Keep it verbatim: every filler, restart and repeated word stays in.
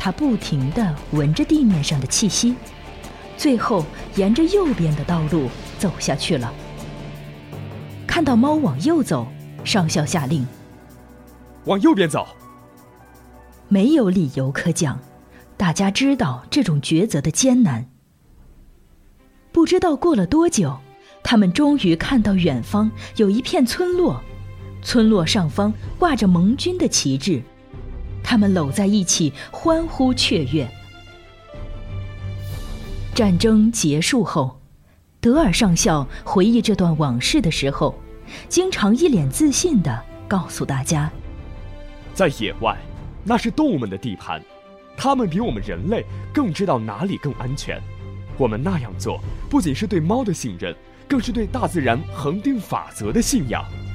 他不停地闻着地面上的气息，最后沿着右边的道路走下去了。看到猫往右走，上校下令： 往右边走。 没有理由可讲，大家知道这种抉择的艰难。不知道过了多久，他们终于看到远方有一片村落，村落上方挂着盟军的旗帜，他们搂在一起欢呼雀跃。战争结束后，德尔上校回忆这段往事的时候，经常一脸自信地告诉大家： 在野外，那是动物们的地盘，它们比我们人类更知道哪里更安全。我们那样做，不仅是对猫的信任，更是对大自然恒定法则的信仰。